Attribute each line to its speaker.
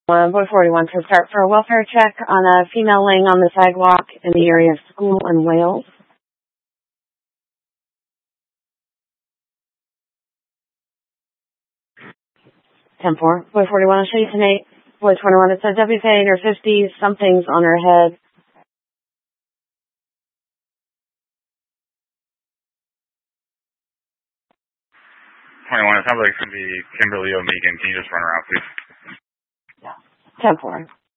Speaker 1: Boy 41 to start for a welfare check on a female laying on the sidewalk in the area of School and Wales. 10-4. Boy 41 will show you tonight. Boy 21, it says WFA in her 50s, something's on her head.
Speaker 2: It sounds like it's going to be Kimberly O'Megan. Can you just run around, please?
Speaker 1: 10-4.